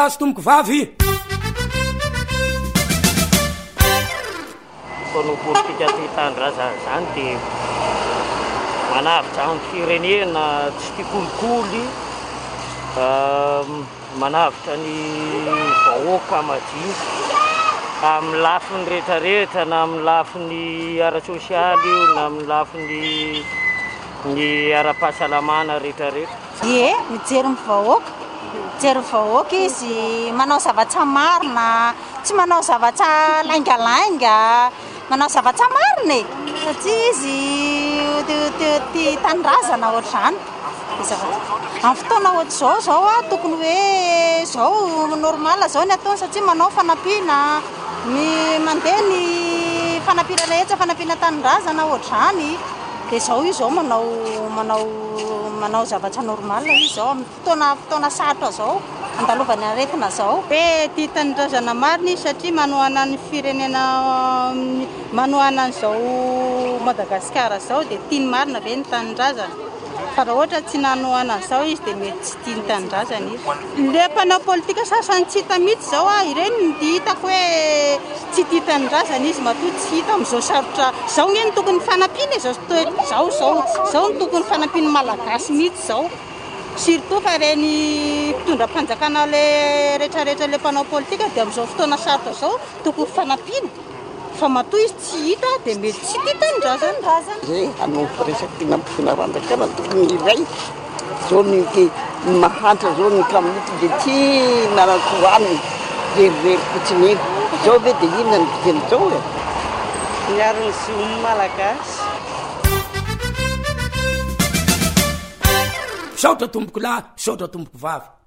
azo tomboko vavy fano politika ty tanindrazana zany dia manavitra amin'ny firenena tsy tia kolikoly manavitra ny vahoaka madinika amin'ny lafiny rehetrarehetra na amin'ny lafiny ara-sosialy io na amin'ny lafiny ny ara-pahasalamana rehetrarehetra. Ie, mijery ny vahoaka. Mijery vahoaka izy manao zavatra marina, tsy manao zavatra laingalainga, manao zavatra marina e. Satria izy tia tanindrazana ohatr'izany. Amin'ny fotoana ohatr'izao zao a tokony hoe zao normal zao ny ataony satria manao fanampiana mandeha ny fanampiana rehetra fanampiana tanindrazana ohatr'izany dia zao izy zao manao zavatra normal izy zao amin'ny fotoana sarotra zao andalovany aretina zao. Hoe tia tanindrazana marina izy satria manohana ny firenena manohana an'izao Madagasikara zao dia tia ny marina ve ny tanindrazana. Fa raha ohatra tsy nanohana an'izao izy dia mety tsy tia ny tanindrazana izy. Le mpanao politika sasany tsy hita mihitsy zao a ireny ny hitako hoe tsy tia tanindrazana izy matoa tsy hita amin'izao sarotra zao ny ny tokony fanampiana zao ny tokony fanampiana malagasy mihitsy zao. Surtout fa reny mpitondram-panjakana le rehetrarehetra le mpanao politika dia amin'izao fotoana sarotra zao tokony fanampiana. Fa matoa izy tsy hita dia mety tsy tia tanindrazana. Zay hanao firesaky nampifinarandrakana tokony iray zao ny mahantra zao ny kaminity dia tia narakoaniny rerirery fotsiny eny zao ve dia inona ny fiteny zao e miaro ny zomy malagasy. Saotra tomboko lahy, saotra tomboko vavy.